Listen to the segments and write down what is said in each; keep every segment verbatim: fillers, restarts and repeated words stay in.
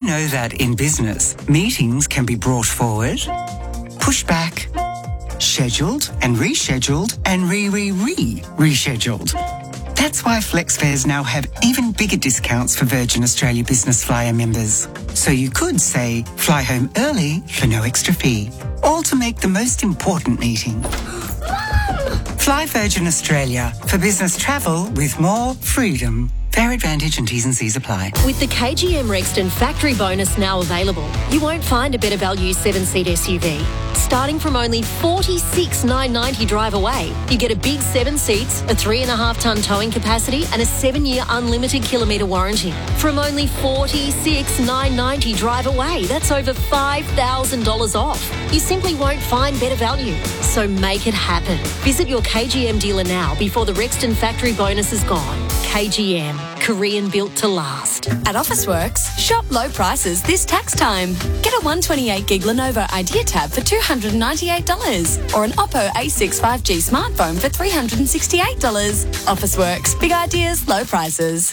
know that in business, meetings can be brought forward, pushed back, scheduled and rescheduled and re-re-re-rescheduled. That's why FlexFares now have even bigger discounts for Virgin Australia Business Flyer members. So you could, say, fly home early for no extra fee, all to make the most important meeting. Fly Virgin Australia for business travel with more freedom. Fair advantage and T's and C's apply. With the K G M Rexton factory bonus now available, you won't find a better value seven-seat S U V. Starting from only forty-six thousand nine hundred ninety drive away, you get a big seven seats, a three and a half tonne towing capacity and a seven-year unlimited kilometre warranty. From only forty-six thousand nine hundred ninety drive away, that's over five thousand dollars off. You simply won't find better value. So make it happen. Visit your K G M dealer now before the Rexton factory bonus is gone. K G M, Korean built to last. At Officeworks, shop low prices this tax time. Get a one twenty-eight gig Lenovo Idea Tab for two hundred ninety-eight dollars or an Oppo A six five G smartphone for three hundred sixty-eight dollars. Officeworks, big ideas, low prices.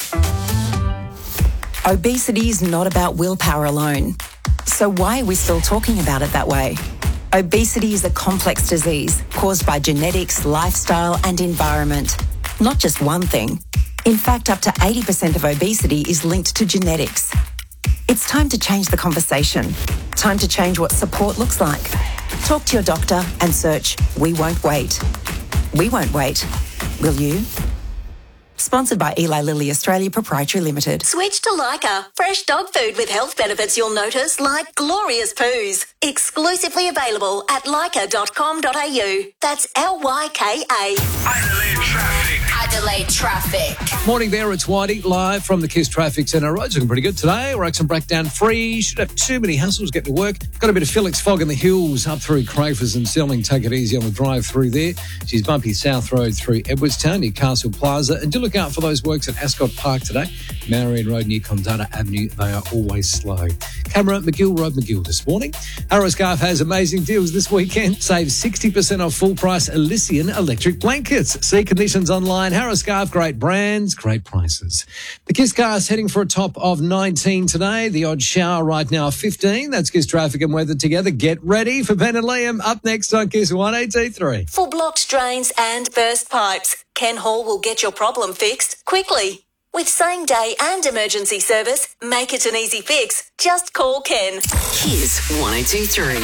Obesity is not about willpower alone. So why are we still talking about it that way? Obesity is a complex disease caused by genetics, lifestyle and environment. Not just one thing. In fact, up to eighty percent of obesity is linked to genetics. It's time to change the conversation. Time to change what support looks like. Talk to your doctor and search We Won't Wait. We won't wait. Will you? Sponsored by Eli Lilly Australia Proprietary Limited. Switch to Lyca. Fresh dog food with health benefits you'll notice, like glorious poos. Exclusively available at lyca dot com dot a u. That's L Y K A. Adelaide traffic. Adelaide traffic. Morning there, it's Whitey, live from the KISS Traffic Centre. Roads looking pretty good today. Wrexham breakdown free. Should have too many hassles getting to work. Got a bit of Felix fog in the hills up through Crafers and Stirling. Take it easy on the drive through there. She's bumpy South Road through Edwardstown near Castle Plaza. And do look out for those works at Ascot Park today. Marion Road near Condana Avenue. They are always slow. Camera McGill Road, McGill this morning. Arrowscarf has amazing deals this weekend. Save sixty percent off full price Elysian electric blankets. See conditions online. Arrowscarf, great brands, great prices. The KISS cast heading for a top of nineteen today. The odd shower right now fifteen. That's KISS traffic and weather together. Get ready for Ben and Liam up next on KISS one eighty-three. For blocked drains and burst pipes, Ken Hall will get your problem fixed quickly. With same-day and emergency service, make it an easy fix. Just call Ken. KISS one eighty-three.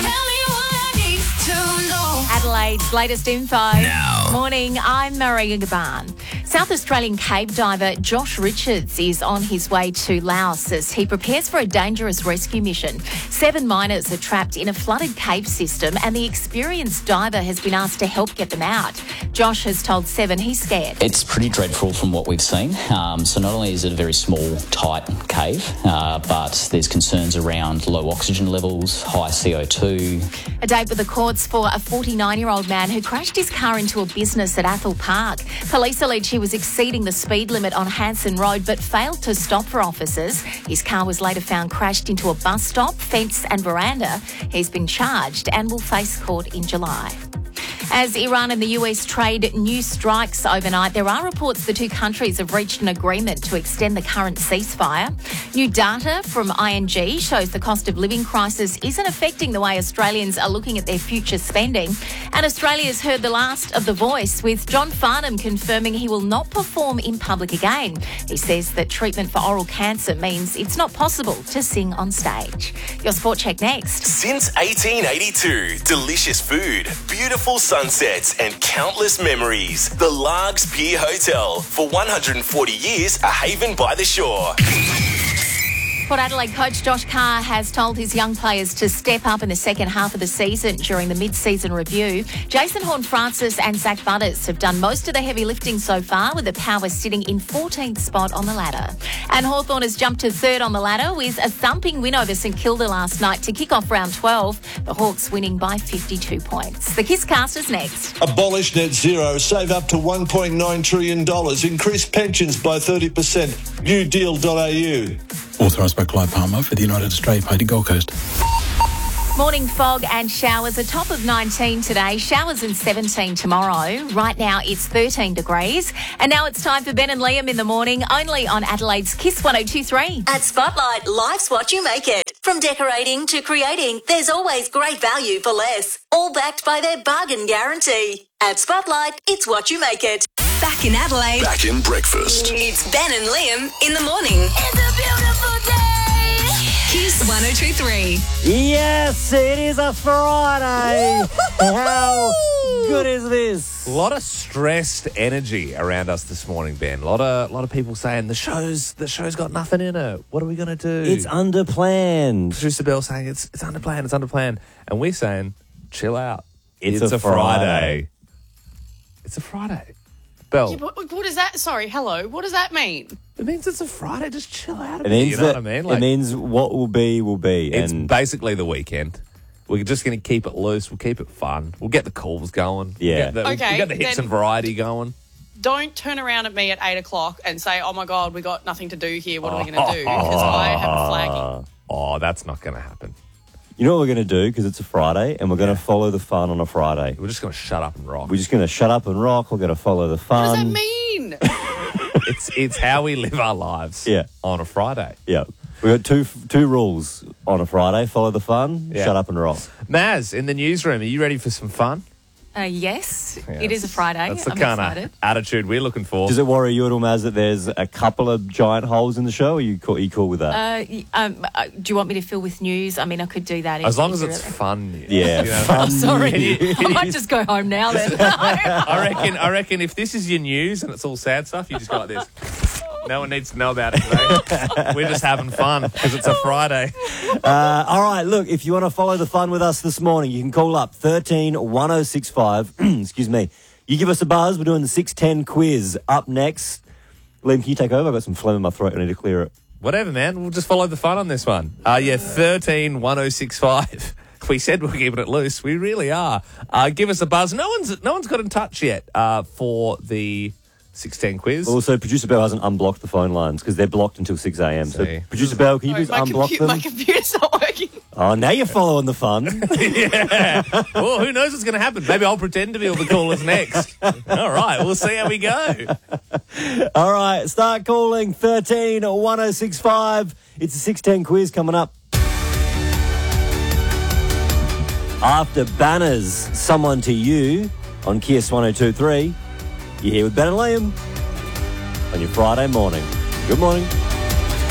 Adelaide's latest info. Now. Morning, I'm Maria Gaban. South Australian cave diver Josh Richards is on his way to Laos as he prepares for a dangerous rescue mission. Seven miners are trapped in a flooded cave system and the experienced diver has been asked to help get them out. Josh has told Seven he's scared. It's pretty dreadful from what we've seen. Um, so not only is it a very small, tight cave, uh, but there's concerns around low oxygen levels, high C O two. A date with the courts for a forty-nine-year-old man who crashed his car into a business at Athol Park. Police allege he was exceeding the speed limit on Hanson Road but failed to stop for officers. His car was later found crashed into a bus stop, fence and veranda. He's been charged and will face court in July. As Iran and the U S trade new strikes overnight, there are reports the two countries have reached an agreement to extend the current ceasefire. New data from I N G shows the cost of living crisis isn't affecting the way Australians are looking at their future spending. And Australia's heard the last of The Voice, with John Farnham confirming he will not perform in public again. He says that treatment for oral cancer means it's not possible to sing on stage. Your Sport Check next. Since eighteen eighty-two, delicious food, beautiful sunsets and countless memories. The Largs Pier Hotel. For one hundred forty years, a haven by the shore. Port Adelaide coach Josh Carr has told his young players to step up in the second half of the season during the mid-season review. Jason Horne-Francis and Zach Butters have done most of the heavy lifting so far, with the Power sitting in fourteenth spot on the ladder. And Hawthorn has jumped to third on the ladder with a thumping win over St Kilda last night to kick off round twelve. The Hawks winning by fifty-two points. The KISS cast is next. Abolish net zero, save up to one point nine trillion dollars, increase pensions by thirty percent. new deal dot a u. Authorised by Clive Palmer for the United Australia Party Gold Coast. Morning fog and showers, a top of nineteen today, showers and seventeen tomorrow. Right now it's thirteen degrees. And now it's time for Ben and Liam in the morning, only on Adelaide's KISS one oh two three. At Spotlight, life's what you make it. From decorating to creating, there's always great value for less. All backed by their bargain guarantee. At Spotlight, it's what you make it. Back in Adelaide. Back in breakfast. It's Ben and Liam in the morning. It's a beautiful day. Kiss one oh two three. Yes, it is a Friday. How good is this? A lot of stressed energy around us this morning, Ben. A lot of lot of people saying the show's the show's got nothing in it. What are we gonna do? It's underplanned. Producer Bell saying it's it's underplanned, it's underplanned, and we're saying chill out. It's, it's a, a Friday. Friday. It's a Friday. Bell. Yeah, what, what does that? Sorry, hello. What does that mean? It means it's a Friday. Just chill out a It bit. means You know that, what I mean? it means what will be will be. It's and basically the weekend. We're just going to keep it loose. We'll keep it fun. We'll get the calls going. Yeah. We'll get the, Okay, we'll get the hits then- and variety going. Don't turn around at me at eight o'clock and say, "Oh my God, we got nothing to do here. What are we going to do?" Because I have a flaggy. Oh, that's not going to happen. You know what we're going to do? Because it's a Friday and we're going to follow the fun on a Friday. We're just going to shut up and rock. We're just going to shut up and rock. We're going to follow the What fun. does that mean? It's it's how we live our lives. Yeah. On a Friday. Yeah. We've got two two rules on a Friday. Follow the fun, Yeah. shut up and rock. Maz, in the newsroom, are you ready for some fun? Uh, yes, Yeah, it is a Friday. That's the I'm kind excited. of attitude we're looking for. Does it worry you at all, Maz, that there's a couple of giant holes in the show? Or are you cool, are you cool with that? Uh, y- um, uh, do you want me to fill with news? I mean, I could do that. if- As long if as you're it's really- fun news. Yeah, You know? fun Oh, sorry. news. I might just go home now then. I reckon. I reckon if this is your news and it's all sad stuff, you just go like this. No one needs to know about it today. We're just having fun because it's a Friday. Uh, all right, look, if you want to follow the fun with us this morning, you can call up thirteen one oh six five. Excuse me. You give us a buzz. We're doing the six ten quiz up next. Liam, can you take over? I've got some phlegm in my throat. I need to clear it. Whatever, man. We'll just follow the fun on this one. Uh, yeah, thirteen one oh six five. We said we're keeping it loose. We really are. Uh, give us a buzz. No one's no one's got in touch yet uh, for the six ten quiz. Also, Producer Bell hasn't unblocked the phone lines because they're blocked until six a.m. So, See. Producer Bell, can you Sorry, please my, unblock compu- them? my computer's not working. Oh, now you're following the fun. Yeah. Well, who knows what's going to happen? Maybe I'll pretend to be able to call us next. All right, we'll see how we go. All right, start calling thirteen one oh six five. It's a six ten quiz coming up. After Banners, Someone to You on Kiss one oh two three, you're here with Ben and Liam on your Friday morning. Good morning.